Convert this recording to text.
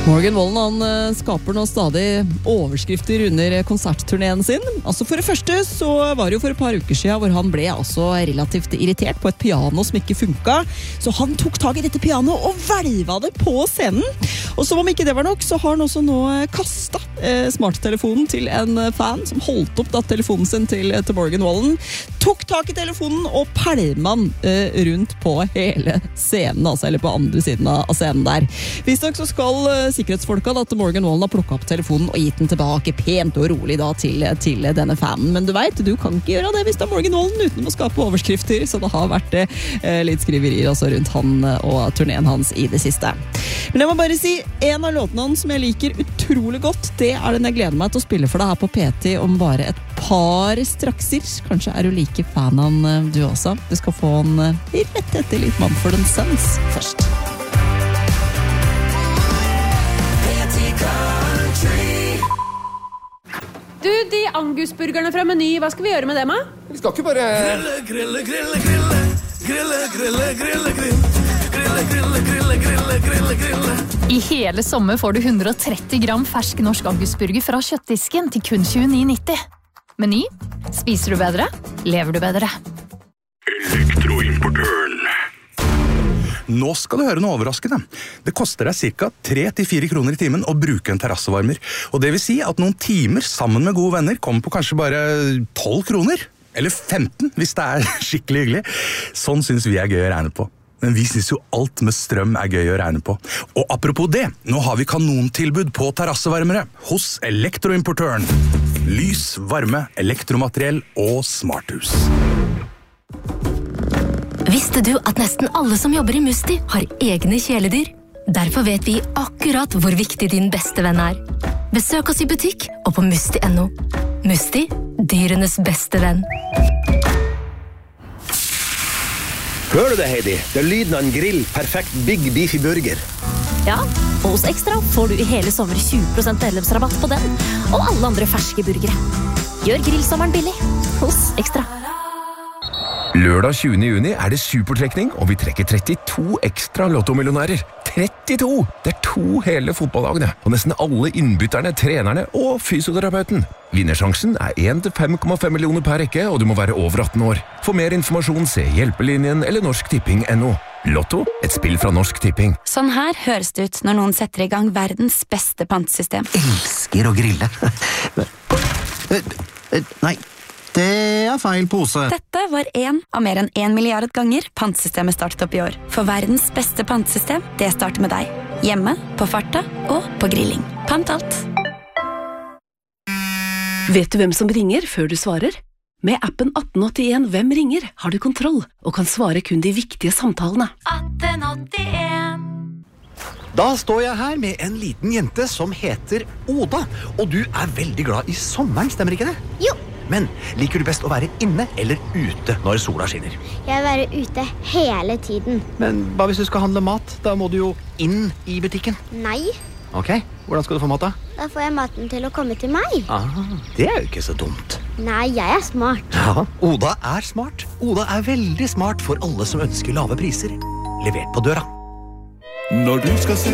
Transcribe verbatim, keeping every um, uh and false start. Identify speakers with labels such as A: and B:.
A: Morgan Wallen han skaper nå stadig overskrifter under konsertturneen sin. Altså for det første så var det jo for et par uker siden hvor han ble altså relativt irritert på et piano som ikke funka. Så han tok tag i dette pianoet og hvelva det på scenen. Og som om ikke det var nok, så har han også nå kastet eh, smarttelefonen til en fan som holdt opp da telefonen sin til, til Morgan Wallen. Tok tak i telefonen og pælma den eh, rundt på hele scenen, altså, eller på andre siden av scenen der. Hvis nok så skal eh, sikkerhetsfolka da, at Morgan Wallen har plukket opp telefonen og gitt den tilbake pent og rolig da, til, til denne fanen. Men du vet, du kan ikke gjøre det hvis det er Morgan Wallen uten å skape overskrifter, så det har vært eh, litt skriverier også rundt han og turneen hans i det siste. Men jeg må bare si, en av låtene hans som jeg liker utrolig godt, det er den jeg gleder meg til å spille for deg her på P T om bare et par strakser. Kanskje er du like fan av han du også. Du skal få han rett etter litt Mumford and Sons først.
B: Du, de angusburgerne fra Meny, hva skal vi gjøre med dem, da?
C: Vi skal ikke bare... Grille, grille, grille, grille. Grille, grille, grille, grille. Grille, grille, grille, grille, grille, grille.
D: I hele sommer får du hundre og tretti gram fersk norsk angusburger fra kjøttdisken til kun tjueni nitti. Meny. Spiser du bedre? Lever du bedre?
E: Elektroimportøren. Nå skal du høre noe overraskende. Det koster deg cirka tre til fire kroner i timen å bruke en terrassevarmer. Og det vil si at noen timer sammen med gode venner kommer på kanskje bare tolv kroner. Eller femten, hvis det er skikkelig hyggelig. Sånn synes vi er gøy å regne på. Men vi synes jo alt med strøm er gøy å regne på. Og apropos det, nå har vi kanontilbud på terrassevarmere hos Elektroimportøren. Lys, varme, elektromateriell og smarthus.
F: Visste du at nesten alle som jobber i Musti har egne kjæledyr? Derfor vet vi akkurat hvor viktig din beste venn er. Besøk oss i butikk og på musti punktum no. Musti, dyrenes beste venn.
G: Hører du det, Heidi? Det er lyden av en grill, perfekt Big Beefy burger.
H: Ja, og hos Ekstra får du i hele sommer tjue prosent medlemsrabatt på den, og alle andre ferske burgere. Gjør grillsommeren billig hos Ekstra.
I: Lørdag tjuende juni er det supertrekning, og vi trekker trettito ekstra lottomillionærer. trettito! Det er to hele fotballagene, og nesten alle innbytterne, trenerne og fysioterapeuten. Vinnersjansen er én til fem komma fem millioner per rekke, og du må være over atten år. For mer informasjon, se Hjelpelinjen eller Norsk Tipping punktum no. Lotto, et spill fra Norsk Tipping.
J: Sånn her høres det ut når noen setter i gang verdens beste pantesystem.
K: Elsker å grille. Nei. Det er feil pose.
J: Dette var en av mer enn en milliard ganger pantsystemet startet opp i år. For verdens beste pantesystem, det starter med deg. Hjemme, på farta og på grilling. Pant alt.
L: Vet du hvem som ringer før du svarer? Med appen atten åttien Hvem ringer har du kontroll og kan svare kun de viktige samtalene.
F: atten åttien.
G: Da står jeg her med en liten jente som heter Oda, og du er veldig glad i sommeren, stemmer ikke det?
M: Jo.
G: Men liker du best å være inne eller ute når sola skinner?
M: Jeg vil være ute hele tiden.
G: Men hva hvis du skal handle mat? Da må du jo inn i butikken.
M: Nei.
G: Ok, hvordan skal du få mat da?
M: Da får jeg maten til å komme til meg.
G: Ah, det er jo ikke så dumt.
M: Nei, jeg er smart.
G: Ja, Oda er smart. Oda er veldig smart for alle som ønsker lave priser. Levert på døra.
C: Når du skal se